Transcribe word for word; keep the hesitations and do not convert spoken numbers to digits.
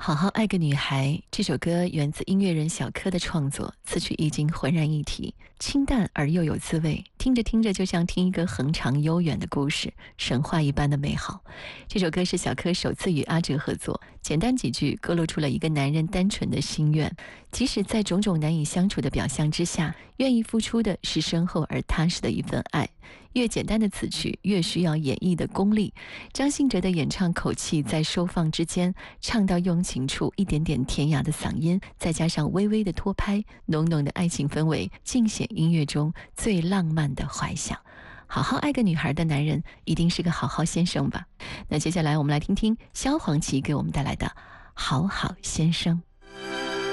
好好爱个女孩这首歌源自音乐人小柯的创作，词曲意境浑然一体，清淡而又有滋味，听着听着就像听一个恒长悠远的故事，神话一般的美好。这首歌是小柯首次与阿哲合作，简单几句勾勒出了一个男人单纯的心愿，即使在种种难以相处的表象之下，愿意付出的是深厚而踏实的一份爱。越简单的词曲越需要演绎的功力，张信哲的演唱口气在收放之间，唱到用情处一点点甜哑的嗓音，再加上微微的拖拍，浓浓的爱情氛围，尽显音乐中最浪漫的怀想。好好爱个女孩的男人一定是个好好先生吧。那接下来我们来听听萧煌奇给我们带来的好好先生。